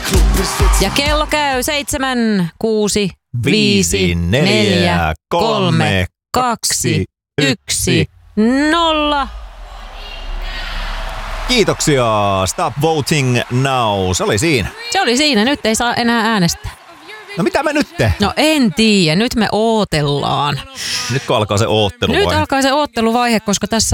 Ja kello käy 7, 6, 5, 4, 3, 2, 1, 0. Kiitoksia. Stop voting now. Se oli siinä. Se oli siinä. Nyt ei saa enää äänestää. No mitä me nyt tehdään? No en tiedä. Nyt me ootellaan. Nyt kun alkaa se oottelu Nyt alkaa se ootteluvaihe, koska tässä